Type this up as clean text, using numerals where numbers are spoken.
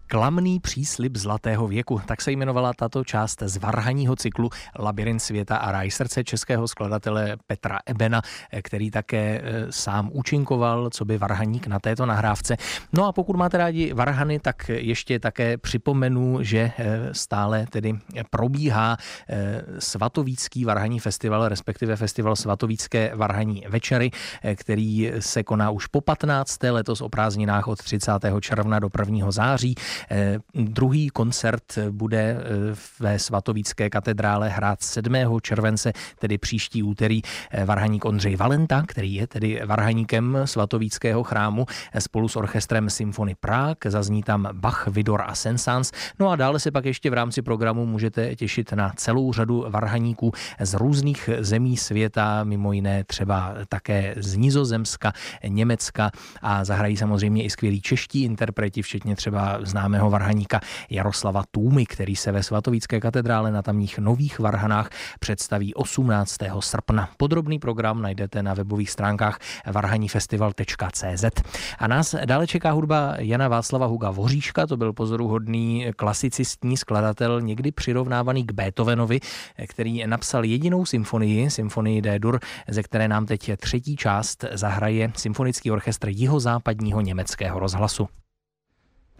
Klamný příslib zlatého věku, tak se jmenovala tato část z varhanního cyklu Labyrint světa a ráj srdce českého skladatele Petra Ebena, který také sám účinkoval coby varhaník na této nahrávce. No a pokud máte rádi varhany, tak ještě také připomenu, že stále tedy probíhá Svatovícký varhaní festival, respektive festival Svatovícké varhaní večery, který se koná už po 15. letos o prázdninách od 30. června do 1. září. Druhý koncert bude ve Svatovícké katedrále hrát 7. července, tedy příští úterý, varhaník Ondřej Valenta, který je tedy varhaníkem Svatovíckého chrámu spolu s orchestrem Symfony Prague. Zazní tam Bach, Widor a Saint-Saëns. No a dále se pak ještě v rámci programu můžete těšit na celou řadu varhaníků z různých zemí světa, mimo jiné třeba také z Nizozemska, Německa, a zahrají samozřejmě i skvělí čeští interpreti, včetně třeba známého varhaníka Jaroslava Tůmy, který se ve Svatovícké katedrále na tamních nových varhanách představí 18. srpna. Podrobný program najdete na webových stránkách varhanifestival.cz. A nás dále čeká hudba Jana Václava Huga Voříška, to byl pozoruhodný klasicistní skladatel, někdy přirovnávaný k Beethovenovi, který napsal jedinou symfonii D-dur, ze které nám teď třetí část zahraje Symfonický orchestr Jihozápadního německého rozhlasu.